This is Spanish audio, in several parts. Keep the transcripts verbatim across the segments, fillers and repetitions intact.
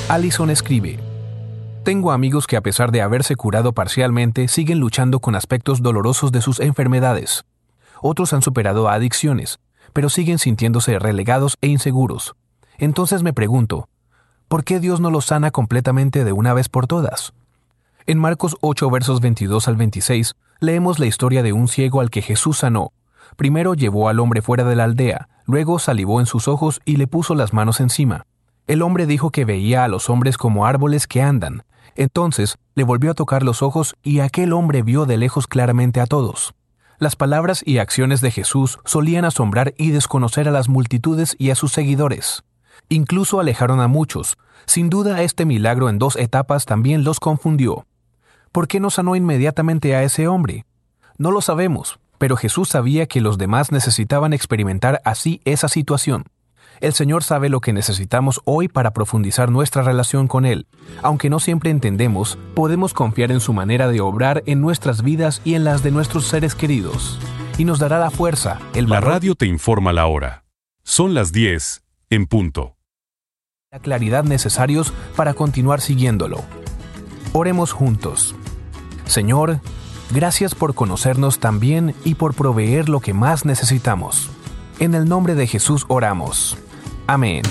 Allison escribe: tengo amigos que a pesar de haberse curado parcialmente siguen luchando con aspectos dolorosos de sus enfermedades. Otros han superado adicciones, pero siguen sintiéndose relegados e inseguros. Entonces me pregunto, ¿por qué Dios no los sana completamente de una vez por todas? En Marcos ocho, versos veintidós al veintiséis, leemos la historia de un ciego al que Jesús sanó. Primero llevó al hombre fuera de la aldea, luego salivó en sus ojos y le puso las manos encima. El hombre dijo que veía a los hombres como árboles que andan. Entonces le volvió a tocar los ojos y aquel hombre vio de lejos claramente a todos. Las palabras y acciones de Jesús solían asombrar y desconocer a las multitudes y a sus seguidores. Incluso alejaron a muchos. Sin duda este milagro en dos etapas también los confundió. ¿Por qué no sanó inmediatamente a ese hombre? No lo sabemos, pero Jesús sabía que los demás necesitaban experimentar así esa situación. El Señor sabe lo que necesitamos hoy para profundizar nuestra relación con Él. Aunque no siempre entendemos, podemos confiar en su manera de obrar en nuestras vidas y en las de nuestros seres queridos. Y nos dará la fuerza, el valor. La radio te informa la hora. Son las diez, en punto. La claridad necesarios para continuar siguiéndolo. Oremos juntos. Señor, gracias por conocernos tan bien y por proveer lo que más necesitamos. En el nombre de Jesús oramos. Amén.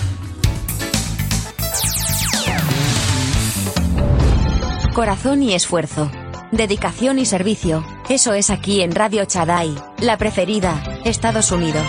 Corazón y esfuerzo. Dedicación y servicio. Eso es aquí en Radio Shaddai, la preferida, Estados Unidos.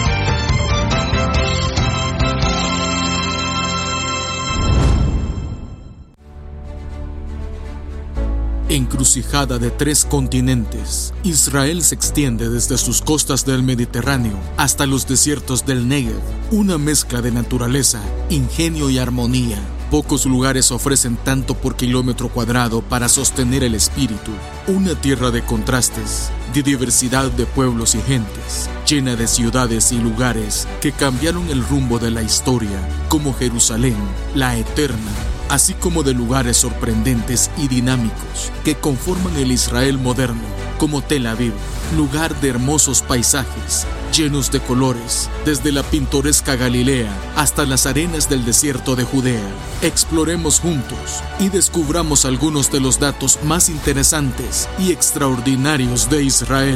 Encrucijada de tres continentes, Israel se extiende desde sus costas del Mediterráneo hasta los desiertos del Negev, una mezcla de naturaleza, ingenio y armonía. Pocos lugares ofrecen tanto por kilómetro cuadrado para sostener el espíritu. Una tierra de contrastes, de diversidad de pueblos y gentes, llena de ciudades y lugares que cambiaron el rumbo de la historia, como Jerusalén, la eterna, así como de lugares sorprendentes y dinámicos que conforman el Israel moderno, como Tel Aviv, lugar de hermosos paisajes, llenos de colores, desde la pintoresca Galilea hasta las arenas del desierto de Judea. Exploremos juntos y descubramos algunos de los datos más interesantes y extraordinarios de Israel.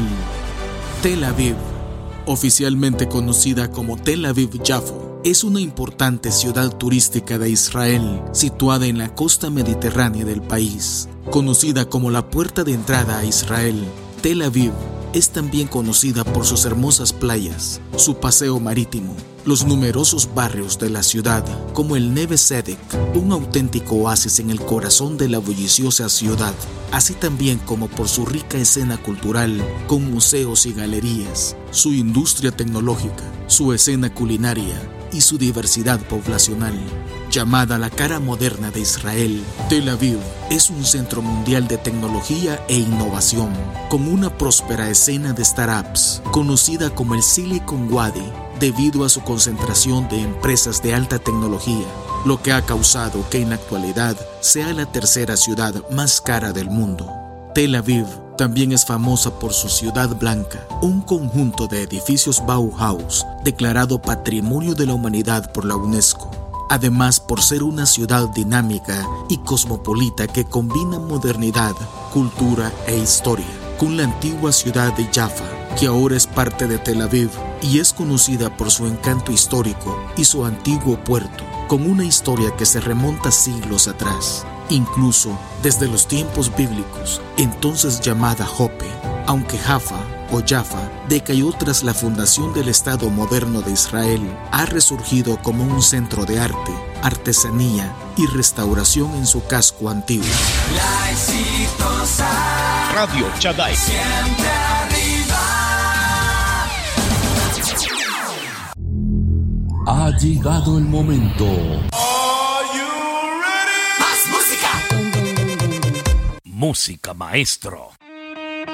Tel Aviv, oficialmente conocida como Tel Aviv-Yafo, es una importante ciudad turística de Israel, situada en la costa mediterránea del país. Conocida como la puerta de entrada a Israel, Tel Aviv es también conocida por sus hermosas playas, su paseo marítimo, los numerosos barrios de la ciudad, como el Neve Tzedek, un auténtico oasis en el corazón de la bulliciosa ciudad, así también como por su rica escena cultural, con museos y galerías, su industria tecnológica, su escena culinaria y su diversidad poblacional. Llamada la cara moderna de Israel, Tel Aviv es un centro mundial de tecnología e innovación, con una próspera escena de startups, conocida como el Silicon Wadi, debido a su concentración de empresas de alta tecnología, lo que ha causado que en la actualidad sea la tercera ciudad más cara del mundo. Tel Aviv también es famosa por su Ciudad Blanca, un conjunto de edificios Bauhaus declarado Patrimonio de la Humanidad por la UNESCO. Además, por ser una ciudad dinámica y cosmopolita que combina modernidad, cultura e historia, con la antigua ciudad de Jaffa, que ahora es parte de Tel Aviv y es conocida por su encanto histórico y su antiguo puerto, con una historia que se remonta siglos atrás, incluso desde los tiempos bíblicos, entonces llamada Jope, aunque Jaffa o Jaffa decayó tras la fundación del Estado moderno de Israel, ha resurgido como un centro de arte, artesanía y restauración en su casco antiguo. La exitosa Radio Shaddai. Siempre arriba. Ha llegado el momento. Are you ready? Más música. Música, maestro.